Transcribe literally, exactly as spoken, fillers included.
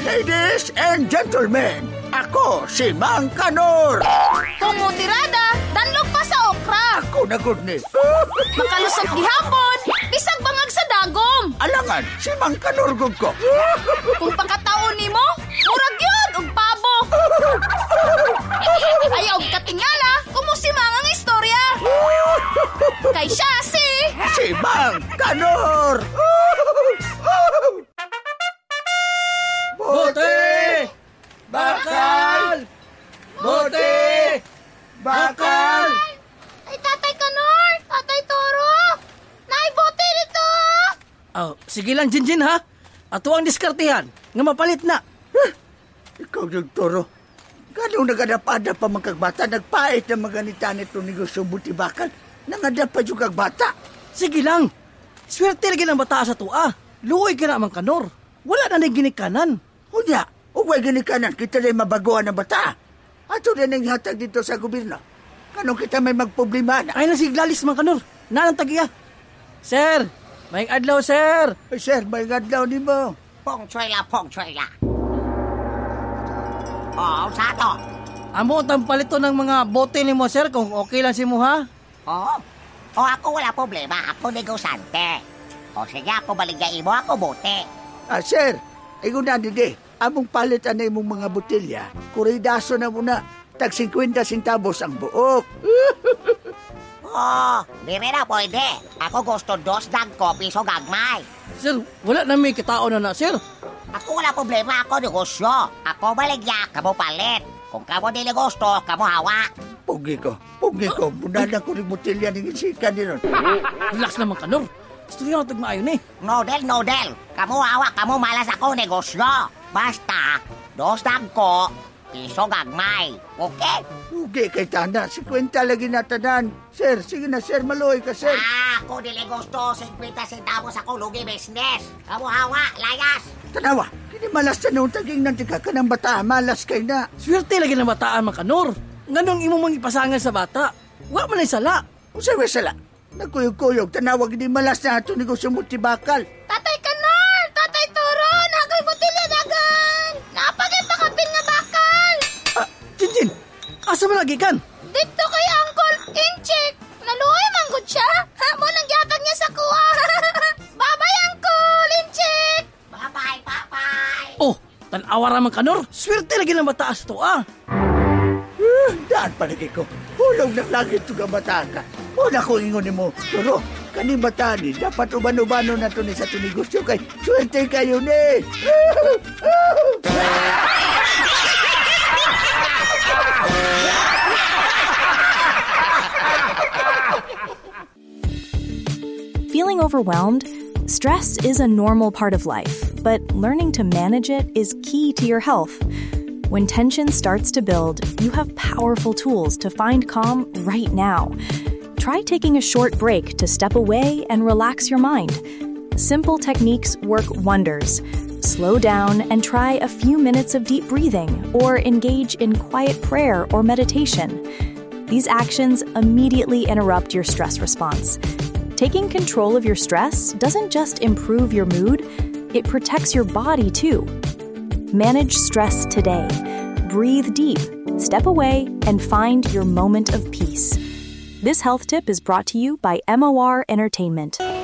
Ladies and gentlemen, ako si Mang Kanor. Tumutirada, danlog pa sa okra. Ako na good ni. Makalusot gihapon, bisag bangag sa dagom. Alangan, si Mang Kanor gud ko. Kung pagkataon nimo, murag yun og pabo. Ayaw katingala, kumusimang ang istorya. Kay siya si... Si Mang Kanor. Bote! Bakal! Bote! Bakal! Ay, Tatay Kanor! Tatay Toro! Naibote nito! Oh, sige lang, Jinjin, ha? Ato ang diskartihan, nga mapalit na. Huh? Ikaw yung Toro. Ganong nagadapada pa magkagbata, nagpait na maganitan itong negosyo buti bakal. Nangadap pa yung kagbata. Sige lang. Swerte lagi ng bata sa tua. Luoy ka na, Mang Kanor. Wala na nang ginikanan. Unya, huwag ginikanan, kita rin mabaguan ng bata. Ato rin ang hatag dito sa gobyerno. Kanong kita may magproblema na. Ay, nasiglalis, Mang Kanor. Nanang tagiya. Sir, may adlaw, sir. Ay, sir, may adlaw ni mo. Pong tsuela, pong tsuela. Oo, sa to? Amo ang palito ng mga bote ni mo, sir, kung okay lang si mo, ha? Oo. O ako wala problema, ako negosante. O sige, ako baligay mo, ako bote. Ah, sir, ay guna dide. Among palit anay mong mga botelya, kuridaso na muna. Tag fifty centavos ang buok. Oo, di rin na pwede. Ako gusto dos dagko, piso gagmay. Sir, wala na may kitaon na na, sir. Ako wala problema, ako negosyo. Ako baligya, kamo palit. Kung kamo nila gusto, kamo hawa. Pugi ko, pugi ko. Muna na ko rin botelya ng isikan din. Relax naman, Kanor. Istorya na tagmaayo ni. Nodel, nodel. Kamo hawa, kamo malas ako negosyo. Basta, dos dagko, piso gagmay. Okay? Pugi kay Tana, fifty lagi na tanan. Sir, sige na sir, maluoy ka sir. Ah, ako nila gusto, fifty centavos ako lugi business. Kamo hawa, layas. Tanawa, kini malas na nung taging nantika ka ng bata, malas kay na. Swerte lagi ng bataan, Mang Kanor. Nganong imo mong ipasangan sa bata? Wa man ay sala. Usay we sala. Nagkuyog-kuyog, tanawag hindi malas na ito negosyo multibakal. Tatay Kanor! Tatay Toro! Nagay botelya dagan! Napagay pakapin nga bakal! Ah, Jinjin, asa man lagi kan? Dito kay Uncle Inchik! Naluoy manggod siya! Ha? Mo nang gyatag niya sa kuha! Bye-bye, Uncle Inchik! Bye-bye, bye-bye. Oh, tanawa ra, Mang Kanor. Swerte lagi ng bataas to, ah. Uh, daan palagi ko. Hulog na lagi ito ka bata ka. Una ko ingon mo, Toro, kani bata ni, dapat uban-ubano na ito ni sa ito negosyo kay swerte kayo ni. Feeling overwhelmed? Stress is a normal part of life, but learning to manage it is key to your health. When tension starts to build, you have powerful tools to find calm right now. Try taking a short break to step away and relax your mind. Simple techniques work wonders. Slow down and try a few minutes of deep breathing or engage in quiet prayer or meditation. These actions immediately interrupt your stress response. Taking control of your stress doesn't just improve your mood, it protects your body too. Manage stress today. Breathe deep, step away, and find your moment of peace. This health tip is brought to you by M O R Entertainment.